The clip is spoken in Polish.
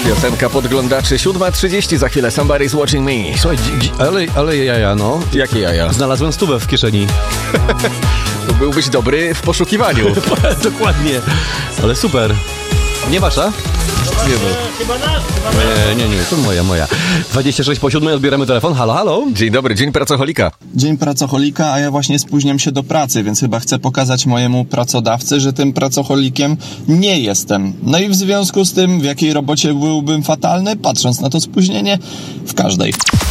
Piosenka podglądaczy 7:30, za chwilę Somebody's Watching Me. Słuchaj, ale jaja, no. Jakie jaja? Znalazłem 100 w kieszeni. To byłbyś dobry w poszukiwaniu. Dokładnie. Ale super. Nie wasza? Nie no. Chyba nasz. Nie, to moja. 26 po 7 odbieramy telefon. Halo, halo. Dzień dobry, dzień pracoholika. Dzień pracoholika, a ja właśnie spóźniam się do pracy, więc chyba chcę pokazać mojemu pracodawcy, że tym pracoholikiem nie jestem. No i w związku z tym, w jakiej robocie byłbym fatalny, patrząc na to spóźnienie, w każdej.